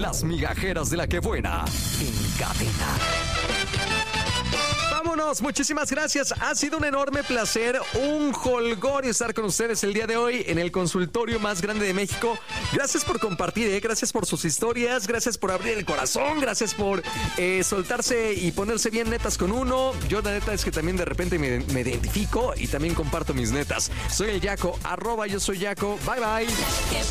Las migajeras de la que buena en Cadena. Vámonos, muchísimas gracias. Ha sido un enorme placer, un jolgorio estar con ustedes el día de hoy en el consultorio más grande de México. Gracias por compartir, gracias por sus historias, gracias por abrir el corazón, gracias por soltarse y ponerse bien netas con uno. Yo la neta es que también de repente me identifico y también comparto mis netas. Soy el Yaco, @yo soy Yaco. Bye bye.